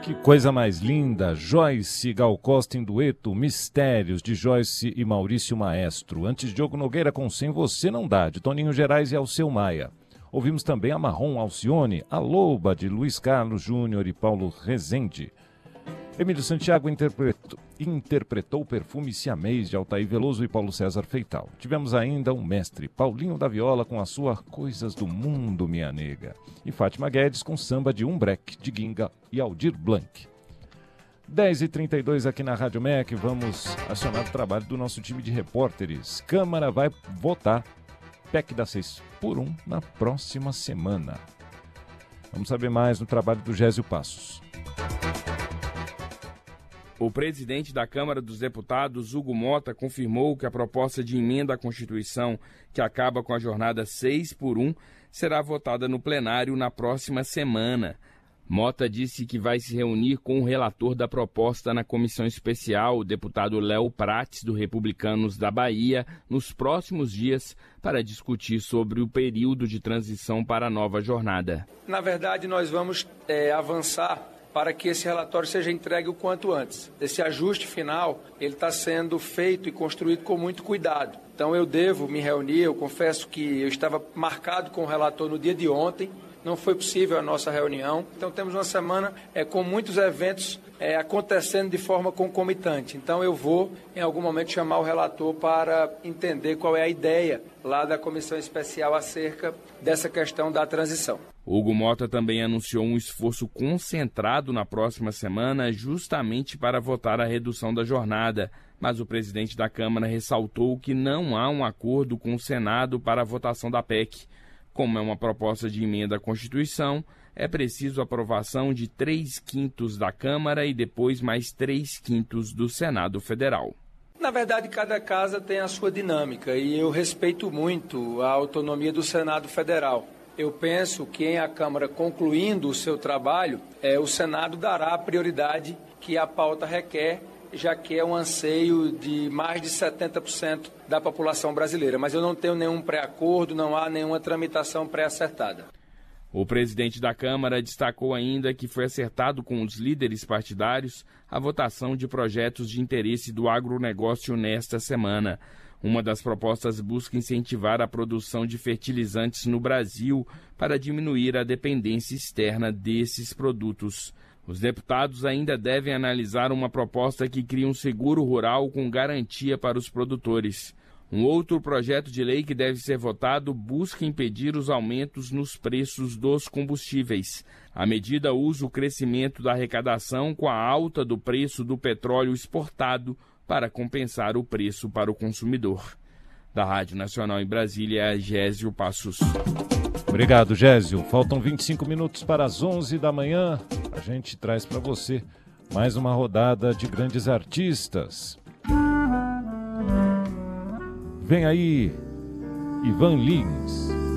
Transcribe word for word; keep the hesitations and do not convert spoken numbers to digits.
Que coisa mais linda, Joyce Gal Costa em dueto, Mistérios, de Joyce e Maurício Maestro. Antes, Diogo Nogueira com Sem Você Não Dá, de Toninho Gerais e Alceu Maia. Ouvimos também a Marrom Alcione, A Loba, de Luiz Carlos Júnior e Paulo Rezende. Emílio Santiago interpretou, interpretou Perfume Siamês, de Altair Veloso e Paulo César Feital. Tivemos ainda um mestre, Paulinho da Viola, com a sua Coisas do Mundo, Minha Nega. E Fátima Guedes com samba de Umbrec, de Ginga e Aldir Blanc. dez e trinta e dois aqui na Rádio M E C, vamos acionar o trabalho do nosso time de repórteres. Câmara vai votar P E C da seis por um na próxima semana. Vamos saber mais no trabalho do Gésio Passos. O presidente da Câmara dos Deputados, Hugo Mota, confirmou que a proposta de emenda à Constituição, que acaba com a jornada seis por um, será votada no plenário na próxima semana. Mota disse que vai se reunir com o relator da proposta na comissão especial, o deputado Léo Prates, do Republicanos da Bahia, nos próximos dias para discutir sobre o período de transição para a nova jornada. Na verdade, nós vamos é, avançar para que esse relatório seja entregue o quanto antes. Esse ajuste final, ele está sendo feito e construído com muito cuidado. Então eu devo me reunir, eu confesso que eu estava marcado com o relator no dia de ontem, não foi possível a nossa reunião. Então temos uma semana é, com muitos eventos é, acontecendo de forma concomitante. Então eu vou, em algum momento, chamar o relator para entender qual é a ideia lá da comissão especial acerca dessa questão da transição. Hugo Mota também anunciou um esforço concentrado na próxima semana justamente para votar a redução da jornada, mas o presidente da Câmara ressaltou que não há um acordo com o Senado para a votação da P E C. Como é uma proposta de emenda à Constituição, é preciso aprovação de três quintos da Câmara e depois mais três quintos do Senado Federal. Na verdade, cada casa tem a sua dinâmica e eu respeito muito a autonomia do Senado Federal. Eu penso que em a Câmara concluindo o seu trabalho, é, o Senado dará a prioridade que a pauta requer, já que é um anseio de mais de setenta por cento da população brasileira. Mas eu não tenho nenhum pré-acordo, não há nenhuma tramitação pré-acertada. O presidente da Câmara destacou ainda que foi acertado com os líderes partidários a votação de projetos de interesse do agronegócio nesta semana. Uma das propostas busca incentivar a produção de fertilizantes no Brasil para diminuir a dependência externa desses produtos. Os deputados ainda devem analisar uma proposta que cria um seguro rural com garantia para os produtores. Um outro projeto de lei que deve ser votado busca impedir os aumentos nos preços dos combustíveis. A medida usa o crescimento da arrecadação com a alta do preço do petróleo exportado para compensar o preço para o consumidor. Da Rádio Nacional em Brasília, Gésio Passos. Obrigado, Gésio. Faltam vinte e cinco minutos para as onze da manhã. A gente traz para você mais uma rodada de grandes artistas. Vem aí, Ivan Lins.